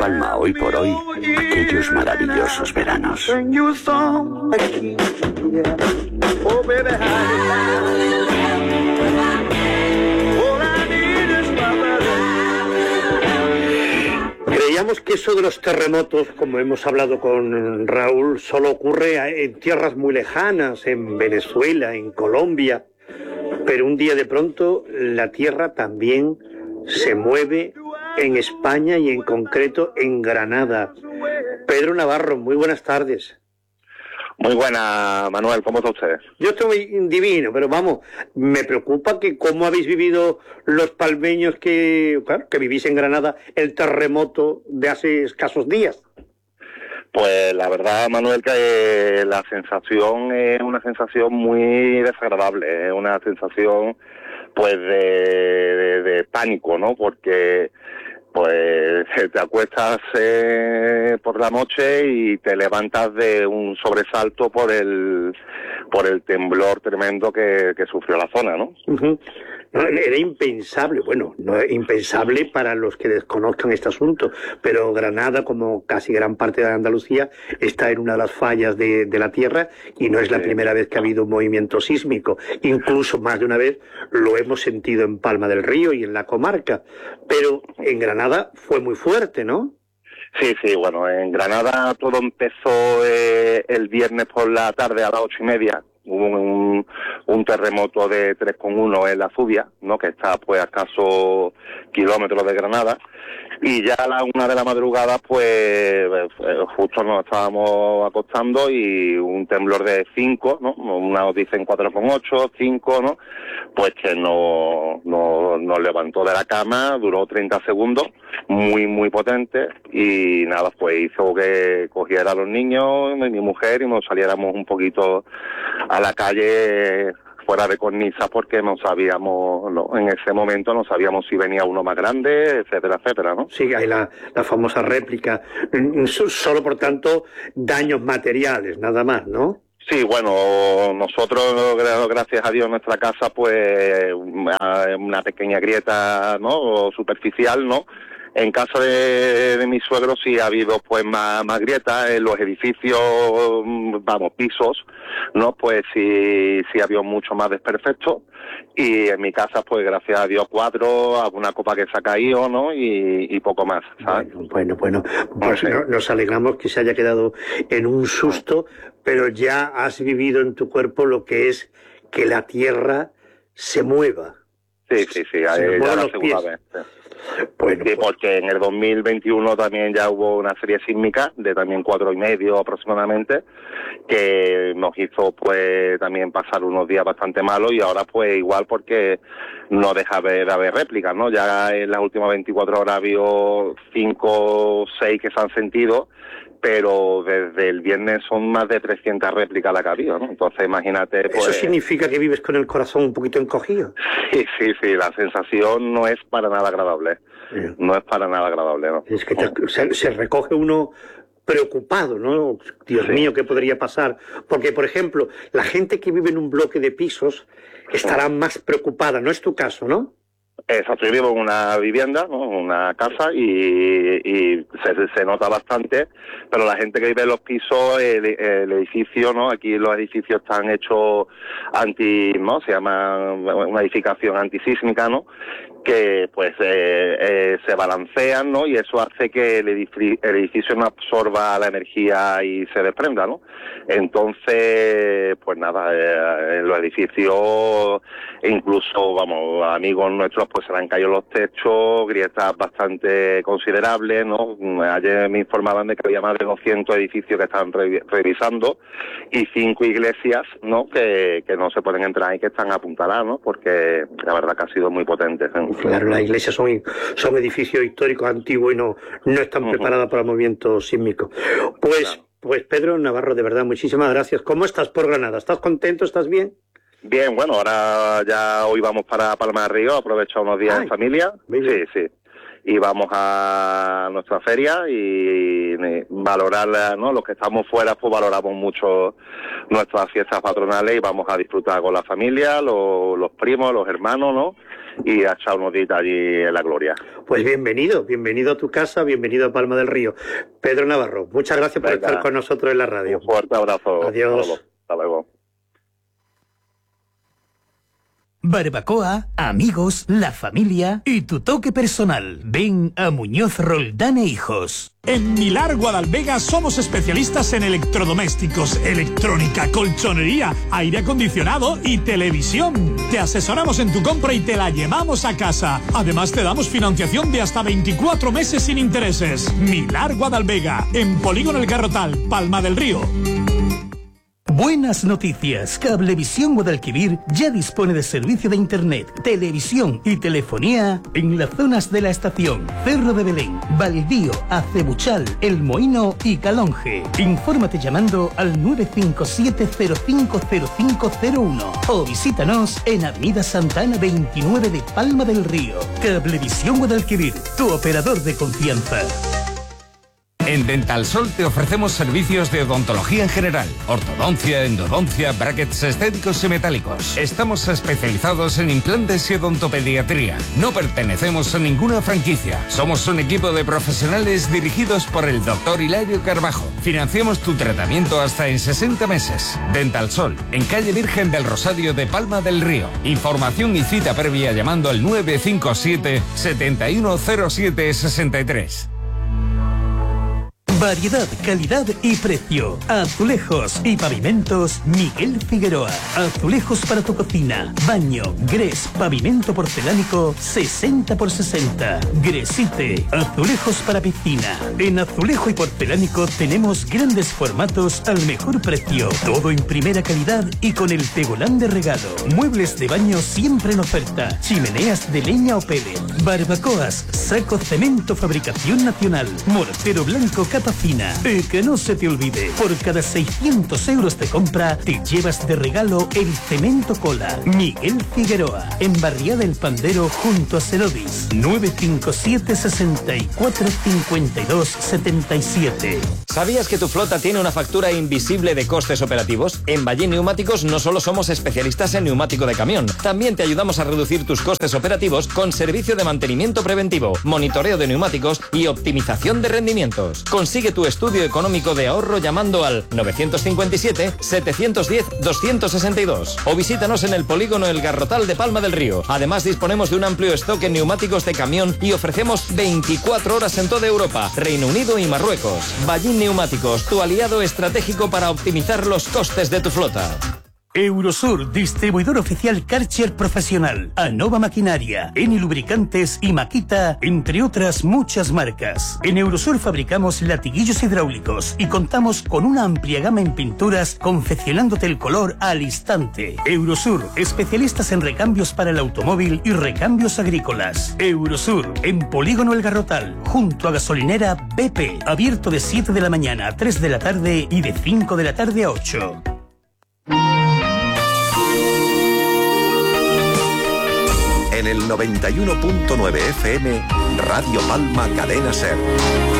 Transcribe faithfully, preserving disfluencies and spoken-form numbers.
Palma hoy por hoy aquellos maravillosos veranos. Creíamos que eso de los terremotos, como hemos hablado con Raúl, solo ocurre en tierras muy lejanas, en Venezuela, en Colombia, pero un día de pronto la tierra también se mueve en España y en concreto en Granada. Pedro Navarro, muy buenas tardes. Muy buena, Manuel, ¿cómo está usted? Yo estoy divino, pero vamos, me preocupa que cómo habéis vivido los palmeños que, claro, que vivís en Granada el terremoto de hace escasos días. Pues la verdad, Manuel, que la sensación es una sensación muy desagradable, es una sensación pues de, de, de pánico, ¿no? Porque pues te acuestas eh, por la noche y te levantas de un sobresalto por el por el temblor tremendo que, que sufrió la zona, ¿no? Uh-huh. No, era impensable, bueno, no es impensable para los que desconozcan este asunto, pero Granada, como casi gran parte de Andalucía, está en una de las fallas de, de la tierra y no es la sí. primera vez que ha habido un movimiento sísmico. Incluso más de una vez lo hemos sentido en Palma del Río y en la comarca, pero en Granada fue muy fuerte, ¿no? Sí, sí, bueno, en Granada todo empezó eh, el viernes por la tarde a las ocho y media. Hubo un, un terremoto de tres coma uno en la Zubia, ¿no? Que está pues a escasos kilómetros de Granada. Y ya a la una de la madrugada, pues, justo nos estábamos acostando y un temblor de cinco, ¿no? Unos dicen cuatro coma ocho, cinco, ¿no? Pues que nos no, nos levantó de la cama, duró treinta segundos, muy, muy potente, y nada, pues hizo que cogiera a los niños, mi mujer, y nos saliéramos un poquito a la calle fuera de cornisa porque no sabíamos, no, en ese momento no sabíamos si venía uno más grande, etcétera, etcétera, ¿no? Sí, hay la, la famosa réplica. Solo, por tanto, daños materiales, nada más, ¿no? Sí, bueno, nosotros, gracias a Dios, en nuestra casa, pues, una pequeña grieta, ¿no? Superficial, ¿no? En casa de, de mis suegros sí ha habido pues más, más grietas en los edificios, vamos, pisos, ¿no? Pues sí, sí ha habido mucho más desperfecto. Y en mi casa, pues gracias a Dios, cuatro, alguna copa que se ha caído, ¿no? Y, y poco más, ¿sabes? Bueno, bueno, bueno. Pues no, nos alegramos que se haya quedado en un susto, pero ya has vivido en tu cuerpo lo que es que la tierra se mueva. Sí, sí, sí, ahí ya la segunda vez. Sí. Bueno, sí, pues, porque en el dos mil veintiuno también ya hubo una serie sísmica de también cuatro y medio aproximadamente que nos hizo pues también pasar unos días bastante malos y ahora pues igual porque no deja de haber réplicas, ¿no? Ya en las últimas veinticuatro horas ha habido cinco o seis que se han sentido, pero desde el viernes son más de trescientas réplicas la que ha habido, ¿no? Entonces imagínate... Pues... ¿Eso significa que vives con el corazón un poquito encogido? Sí, sí, sí, la sensación no es para nada agradable, sí. no es para nada agradable, ¿no? Es que te, se, se recoge uno preocupado, ¿no? Dios sí. mío, ¿qué podría pasar? Porque, por ejemplo, la gente que vive en un bloque de pisos estará sí. más preocupada, no es tu caso, ¿no? Exacto, yo vivo en una vivienda, ¿no? Una casa y, y se, se nota bastante, pero la gente que vive en los pisos, el, el edificio, ¿no? Aquí los edificios están hechos anti, ¿no? Se llama una edificación antisísmica, ¿no? Que pues eh, eh, se balancean, ¿no? Y eso hace que el edificio, el edificio no absorba la energía y se desprenda, ¿no? Entonces, pues nada, eh, en los edificios, incluso, vamos, amigos nuestros, pues se le han caído los techos, grietas bastante considerables, ¿no? Ayer me informaban de que había más de doscientos edificios que estaban re revisando y cinco iglesias, ¿no? Que, que no se pueden entrar y que están apuntaladas, ¿no? Porque la verdad que ha sido muy potente. ¿eh? Claro, las iglesias son, son edificios históricos antiguos y no, no están uh-huh. preparadas para el movimiento sísmico. Pues, claro. pues Pedro Navarro, de verdad, muchísimas gracias. ¿Cómo estás por Granada? ¿Estás contento? ¿Estás bien? Bien, bueno, ahora ya hoy vamos para Palma del Río, aprovecho unos días Ay, en familia. Sí, sí. Y vamos a nuestra feria y, y valorar, ¿no? Los que estamos fuera, pues valoramos mucho nuestras fiestas patronales y vamos a disfrutar con la familia, los, los primos, los hermanos, ¿no? y a echar unos días allí en la gloria. Pues bienvenido, bienvenido a tu casa, bienvenido a Palma del Río. Pedro Navarro, muchas gracias por Venga. estar con nosotros en la radio. Un fuerte abrazo. Adiós. Hasta luego. Barbacoa, amigos, la familia y tu toque personal. Ven a Muñoz Roldán e Hijos. En Milar Guadalvega somos especialistas en electrodomésticos, electrónica, colchonería, aire acondicionado y televisión. Te asesoramos en tu compra y te la llevamos a casa. Además te damos financiación de hasta veinticuatro meses sin intereses. Milar Guadalvega, en Polígono El Garrotal, Palma del Río. Buenas noticias. Cablevisión Guadalquivir ya dispone de servicio de internet, televisión y telefonía en las zonas de la estación Cerro de Belén, Baldío, Acebuchal, El Moino y Calonge. Infórmate llamando al nueve cinco siete cero cinco cero cinco cero uno o visítanos en Avenida Santa Ana veintinueve de Palma del Río. Cablevisión Guadalquivir, tu operador de confianza. En Dental Sol te ofrecemos servicios de odontología en general, ortodoncia, endodoncia, brackets estéticos y metálicos. Estamos especializados en implantes y odontopediatría. No pertenecemos a ninguna franquicia. Somos un equipo de profesionales dirigidos por el doctor Hilario Carbajo. Financiamos tu tratamiento hasta en sesenta meses. Dental Sol, en calle Virgen del Rosario de Palma del Río. Información y cita previa llamando al nueve cinco siete, siete uno cero siete seis tres. Variedad, calidad y precio. Azulejos y pavimentos Miguel Figueroa. Azulejos para tu cocina, baño, gres, pavimento porcelánico sesenta por sesenta. Gresite, azulejos para piscina. En azulejo y porcelánico tenemos grandes formatos al mejor precio. Todo en primera calidad y con el tegolán de regalo. Muebles de baño siempre en oferta. Chimeneas de leña o pellet. Barbacoas, saco cemento fabricación nacional. Mortero blanco capa fina. Y que no se te olvide, por cada seiscientos euros de compra te llevas de regalo el cemento cola. Miguel Figueroa, en Barriada El Pandero junto a Cerodis. nueve cinco siete, sesenta y cuatro, cincuenta y dos, setenta y siete. ¿Sabías que tu flota tiene una factura invisible de costes operativos? En Ballín Neumáticos no solo somos especialistas en neumático de camión, también te ayudamos a reducir tus costes operativos con servicio de mantenimiento preventivo, monitoreo de neumáticos y optimización de rendimientos. Consigue tu estudio económico de ahorro llamando al nueve cinco siete, siete uno cero, dos seis dos o visítanos en el Polígono El Garrotal de Palma del Río. Además disponemos de un amplio stock en neumáticos de camión y ofrecemos veinticuatro horas en toda Europa, Reino Unido y Marruecos. Ballín Neumáticos, tu aliado estratégico para optimizar los costes de tu flota. Eurosur, distribuidor oficial Karcher Profesional, Anova Maquinaria, Eni Lubricantes y Makita, entre otras muchas marcas. En Eurosur fabricamos latiguillos hidráulicos y contamos con una amplia gama en pinturas, confeccionándote el color al instante. Eurosur, especialistas en recambios para el automóvil y recambios agrícolas. Eurosur, en Polígono El Garrotal, junto a gasolinera B P, abierto de siete de la mañana a tres de la tarde y de cinco de la tarde a ocho. En el noventa y uno punto nueve F M, Radio Palma Cadena Ser.